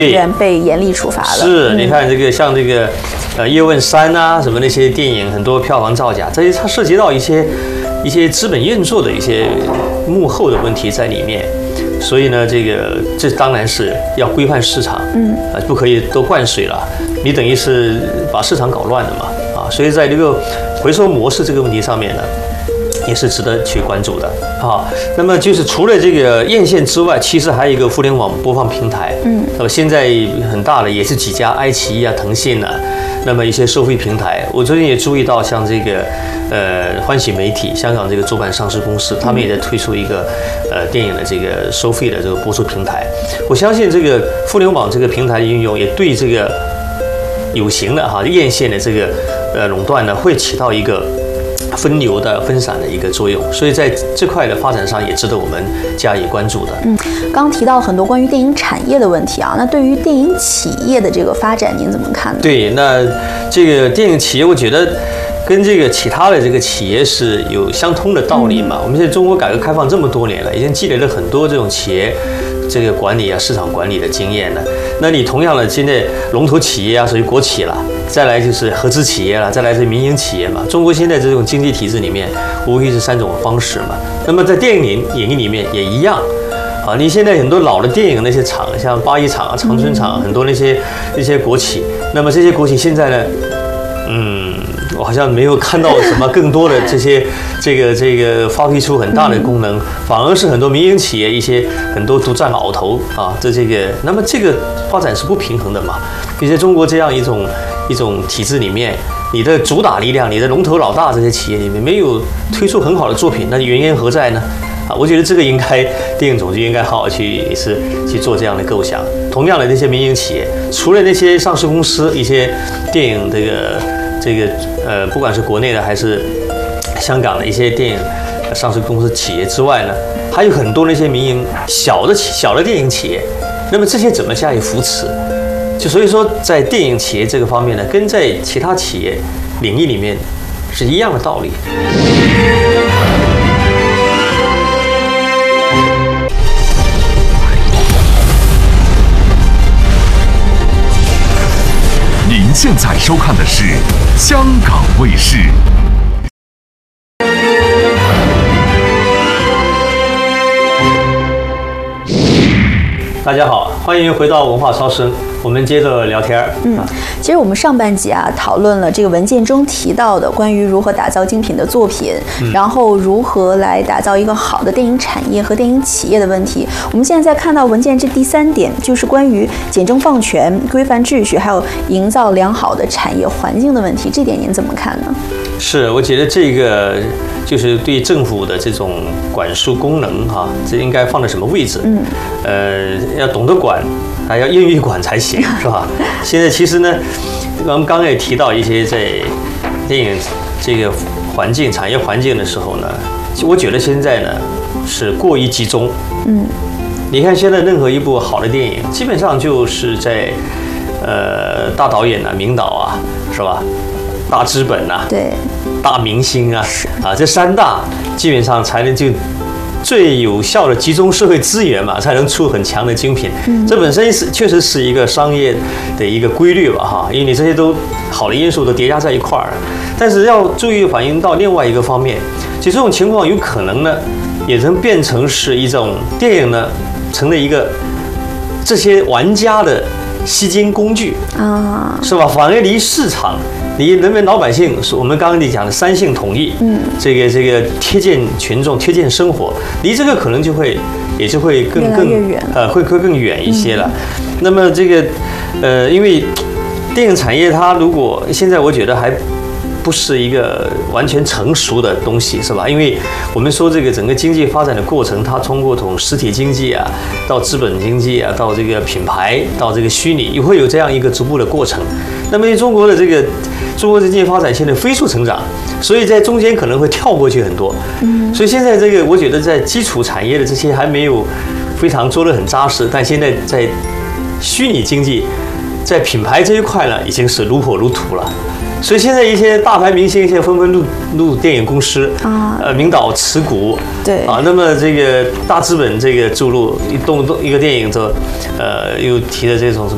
人被严厉处罚了。 是，你看这个像这个叶问3啊什么那些电影，很多票房造假，这些它涉及到一些资本运作的一些幕后的问题在里面。所以呢，这当然是要规范市场，不可以都灌水了，你等于是把市场搞乱了嘛，啊，所以在这个回收模式这个问题上面呢，也是值得去关注的啊。那么就是除了这个院线之外，其实还有一个互联网播放平台，那么现在很大的也是几家，爱奇艺啊、腾讯啊，那么一些收费平台，我最近也注意到，像这个欢喜媒体，香港这个主板上市公司，他们也在推出一个电影的这个收费的这个播出平台。我相信这个互联网这个平台的运用，也对这个有形的院线的这个垄断呢，会起到一个分流的分散的一个作用，所以在这块的发展上也值得我们加以关注的。 刚提到很多关于电影产业的问题啊，那对于电影企业的这个发展，您怎么看呢？ 对，那这个电影企业，我觉得跟这个其他的这个企业是有相通的道理嘛。我们现在中国改革开放这么多年了，已经积累了很多这种企业这个管理啊、市场管理的经验了。那你同样的，现在龙头企业啊，属于国企了。再来就是合资企业了，再来是民营企业嘛。中国现在这种经济体制里面，无非是3种方式嘛。那么在电影里面也一样，啊，你现在很多老的电影那些厂，像八一厂啊、长春厂，很多那些国企，那么这些国企现在呢，我好像没有看到什么更多的这个发挥出很大的功能，反而是很多民营企业很多独占鳌头啊，那么这个发展是不平衡的嘛。比如在中国这样一种体制里面，你的主打力量，你的龙头老大这些企业里面没有推出很好的作品，那原因何在呢？啊，我觉得这个电影总局应该好好去做这样的构想。同样的，那些民营企业，除了那些上市公司一些电影不管是国内的还是香港的一些电影上市公司企业之外呢，还有很多那些民营小的电影企业，那么这些怎么加以扶持？所以说，在电影企业这个方面呢，跟在其他企业领域里面是一样的道理。 您现在收看的是香港卫视。 大家好，欢迎回到文化超声，我们接着聊天。 其实我们上半集啊讨论了这个文件中提到的关于如何打造精品的作品，然后如何来打造一个好的电影产业和电影企业的问题。我们现在在看到文件这第3点，就是关于简政放权、规范秩序，还有营造良好的产业环境的问题。这点您怎么看呢？ 是，我觉得这个就是对政府的这种管束功能这应该放在什么位置？要懂得管，还要愿意管才行，是吧？现在其实呢，我们刚刚也提到一些在电影这个产业环境的时候呢，我觉得现在呢是过于集中。你看现在任何一部好的电影，基本上就是在大导演啊、名导啊，是吧？大资本啊， 对， 大明星啊，这3大基本上才能就最有效的集中社会资源嘛，才能出很强的精品。这本身确实是一个商业的一个规律吧，因为你这些都好的因素都叠加在一块儿。但是要注意反映到另外一个方面，就这种情况有可能呢，也能变成是一种电影呢，成了一个这些玩家的吸金工具啊，是吧？反而离市场。你人民老百姓，我们刚刚你讲的3性统一，这个贴近群众、贴近生活，离这个可能也就会更远，会更远一些了。那么这个因为电影产业它如果现在我觉得还不是一个完全成熟的东西，是吧？因为我们说这个整个经济发展的过程，它通过从实体经济啊，到资本经济啊，到这个品牌，到这个虚拟，也会有这样一个逐步的过程。那么中国的经济发展现在飞速成长，所以在中间可能会跳过去很多。所以现在我觉得在基础产业的这些还没有非常做得很扎实，但现在在虚拟经济，在品牌这一块呢，已经是如火如荼了。所以现在一些大牌明星现在纷纷入电影公司名导持股， 对那么这个大资本注入一个电影又提的这种什么